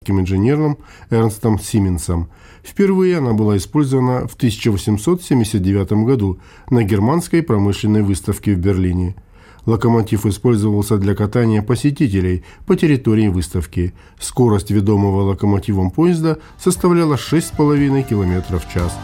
немецким инженером Эрнстом Сименсом. Впервые она была использована в 1879 году на германской промышленной выставке в Берлине. Локомотив использовался для катания посетителей по территории выставки. Скорость ведомого локомотивом поезда составляла 6,5 км в час.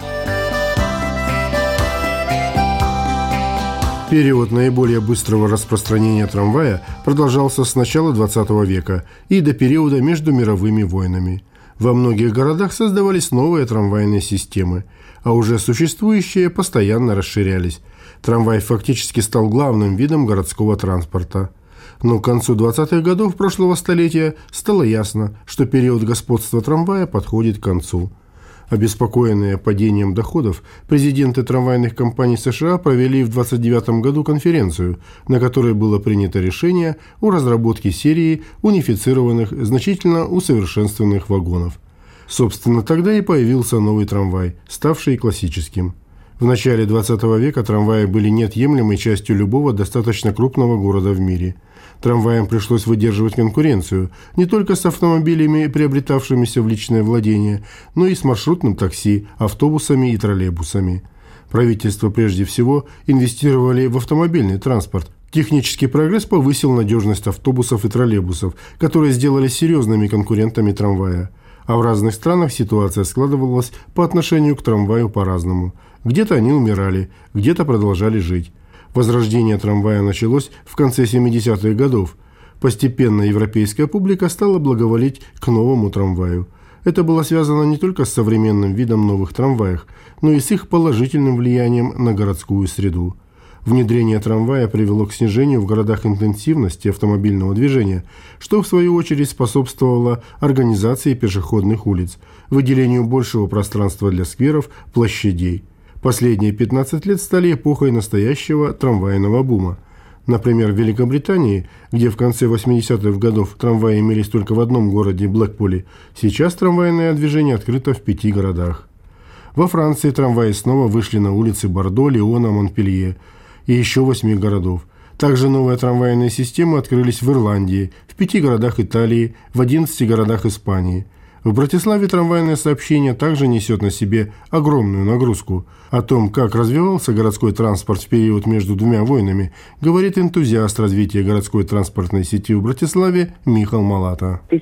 Период наиболее быстрого распространения трамвая продолжался с начала XX века и до периода между мировыми войнами. Во многих городах создавались новые трамвайные системы, а уже существующие постоянно расширялись. Трамвай фактически стал главным видом городского транспорта. Но к концу 20-х годов прошлого столетия стало ясно, что период господства трамвая подходит к концу. Обеспокоенные падением доходов, президенты трамвайных компаний США провели в 1929 году конференцию, на которой было принято решение о разработке серии унифицированных, значительно усовершенствованных вагонов. Собственно, тогда и появился новый трамвай, ставший классическим. В начале 20 века трамваи были неотъемлемой частью любого достаточно крупного города в мире. Трамваям пришлось выдерживать конкуренцию не только с автомобилями, приобретавшимися в личное владение, но и с маршрутным такси, автобусами и троллейбусами. Правительства прежде всего инвестировали в автомобильный транспорт. Технический прогресс повысил надежность автобусов и троллейбусов, которые сделались серьезными конкурентами трамвая. А в разных странах ситуация складывалась по отношению к трамваю по-разному. Где-то они умирали, где-то продолжали жить. Возрождение трамвая началось в конце 70-х годов. Постепенно европейская публика стала благоволить к новому трамваю. Это было связано не только с современным видом новых трамваев, но и с их положительным влиянием на городскую среду. Внедрение трамвая привело к снижению в городах интенсивности автомобильного движения, что в свою очередь способствовало организации пешеходных улиц, выделению большего пространства для скверов, площадей. Последние 15 лет стали эпохой настоящего трамвайного бума. Например, в Великобритании, где в конце 80-х годов трамваи имелись только в одном городе – Блэкпуле, сейчас трамвайное движение открыто в 5 городах. Во Франции трамваи снова вышли на улицы Бордо, Лиона, Монпелье и еще 8 городов. Также новые трамвайные системы открылись в Ирландии, в 5 городах Италии, в 11 городах Испании. В Братиславе трамвайное сообщение также несет на себе огромную нагрузку. О том, как развивался городской транспорт в период между двумя войнами, говорит энтузиаст развития городской транспортной сети в Братиславе Михал Малата. В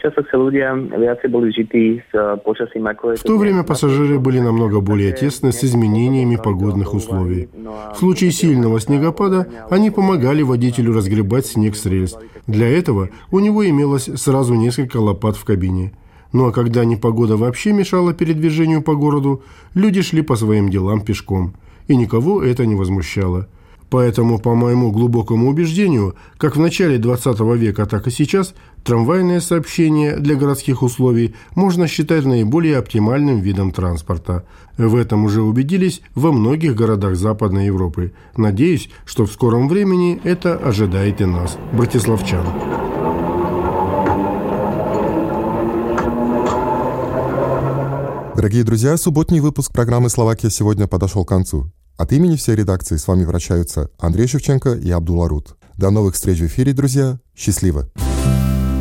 то время пассажиры были намного более тесны с изменениями погодных условий. В случае сильного снегопада они помогали водителю разгребать снег с рельс. Для этого у него имелось сразу несколько лопат в кабине. Ну а когда непогода вообще мешала передвижению по городу, люди шли по своим делам пешком, и никого это не возмущало. Поэтому, по моему глубокому убеждению, как в начале 20 века, так и сейчас, трамвайное сообщение для городских условий можно считать наиболее оптимальным видом транспорта. В этом уже убедились во многих городах Западной Европы. Надеюсь, что в скором времени это ожидает и нас, братиславчан. Дорогие друзья, субботний выпуск программы «Словакия сегодня» подошел к концу. От имени всей редакции с вами прощаются Андрей Шевченко и Абдул Арут. До новых встреч в эфире, друзья. Счастливо!